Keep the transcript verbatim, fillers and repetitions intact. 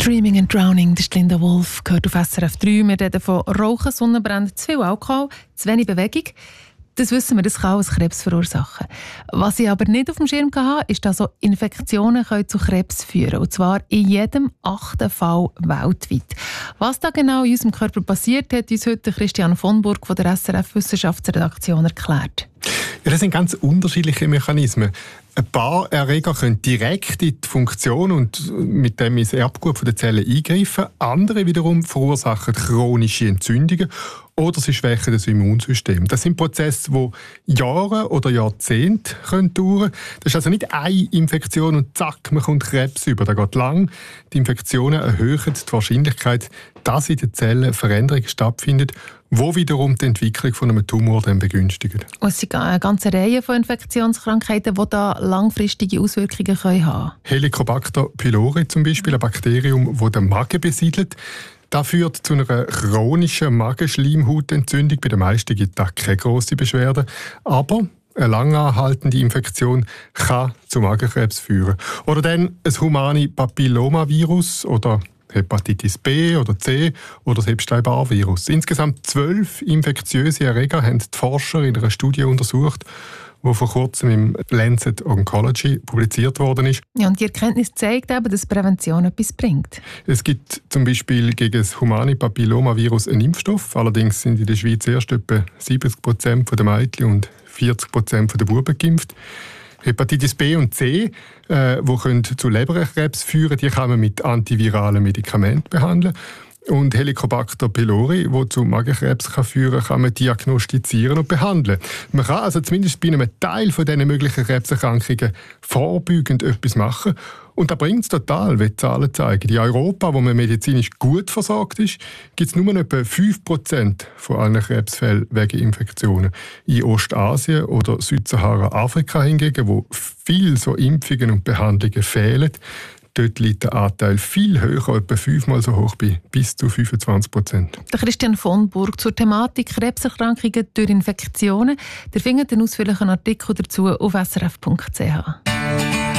Dreaming and Drowning, das ist Linda Wolf, gehört auf S R F drei. Wir reden von Rauchen, Sonnenbrand, zu viel Alkohol, zu wenig Bewegung. Das wissen wir, das kann auch Krebs verursachen. Was ich aber nicht auf dem Schirm hatte, ist, dass so Infektionen können zu Krebs führen können. Und zwar in jedem achten Fall weltweit. Was da genau in unserem Körper passiert, hat uns heute Christian von Burg von der S R F-Wissenschaftsredaktion erklärt. Ja, das sind ganz unterschiedliche Mechanismen. Ein paar Erreger können direkt in die Funktion und mit dem ins Erbgut der Zellen eingreifen. Andere wiederum verursachen chronische Entzündungen oder sie schwächen das Immunsystem. Das sind Prozesse, die Jahre oder Jahrzehnte dauern können. Das ist also nicht eine Infektion und zack, man kommt Krebs über. Das geht lang. Die Infektionen erhöhen die Wahrscheinlichkeit, dass in den Zellen Veränderungen stattfinden, wo wiederum die Entwicklung von einem Tumor dann begünstigen. Und es gibt eine ganze Reihe von Infektionskrankheiten, die da langfristige Auswirkungen können haben. Helicobacter pylori zum Beispiel, ein Bakterium, das den Magen besiedelt. Das führt zu einer chronischen Magenschleimhautentzündung. Bei den meisten gibt es keine grossen Beschwerden. Aber eine langanhaltende Infektion kann zu Magenkrebs führen. Oder dann ein humane Papillomavirus oder Hepatitis B oder C oder das Epstein-Barr-Virus. Insgesamt zwölf infektiöse Erreger haben die Forscher in einer Studie untersucht, die vor kurzem im Lancet Oncology publiziert worden ist. Ja, und die Erkenntnis zeigt eben, dass Prävention etwas bringt. Es gibt zum Beispiel gegen das humane Papillomavirus einen Impfstoff. Allerdings sind in der Schweiz erst etwa siebzig Prozent der Mädchen und vierzig Prozent der Buben geimpft. Hepatitis B und C, äh, die können zu Leberkrebs führen, die kann man mit antiviralen Medikamenten behandeln. Und Helicobacter pylori, die zu Magenkrebs kann führen kann, kann man diagnostizieren und behandeln. Man kann also zumindest bei einem Teil von diesen möglichen Krebserkrankungen vorbeugend etwas machen. Und da bringt es total, wie die Zahlen zeigen. In Europa, wo man medizinisch gut versorgt ist, gibt es nur etwa fünf Prozent von allen Krebsfällen wegen Infektionen. In Ostasien oder Südsahara-Afrika hingegen, wo viel so Impfungen und Behandlungen fehlen, dort liegt der Anteil viel höher, etwa fünfmal so hoch, bei bis zu fünfundzwanzig Prozent. Der Christian von Burg zur Thematik Krebserkrankungen durch Infektionen. Ihr findet einen ausführlichen Artikel dazu auf s r f punkt c h.